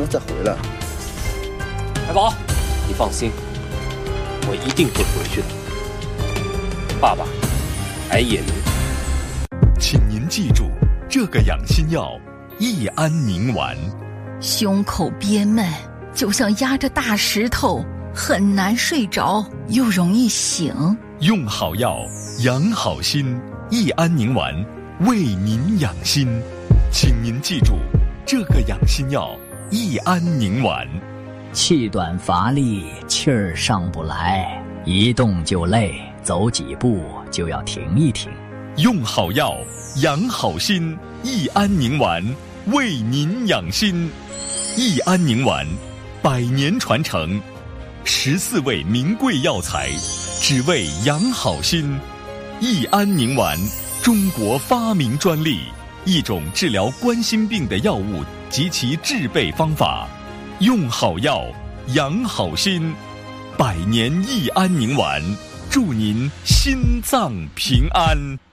再回来。 海宝，你放心，我一定会回去的。爸爸来也您。 请您记住，这个养心药益安宁丸。 胸口憋闷，就像压着大石头，很难睡着，又容易醒。 用好药，养好心，益安宁丸为您养心。请您记住，这个养心药益安宁丸。 气短乏力，气儿上不来，一动就累，走几步就要停一停。 用好药，养好心，益安宁丸为您养心。益安宁丸100年传承，14味名贵药材，只为养好心。益安宁丸，中国发明专利，一种治疗冠心病的药物及其制备方法。用好药，养好心，100年益安宁丸，祝您心脏平安。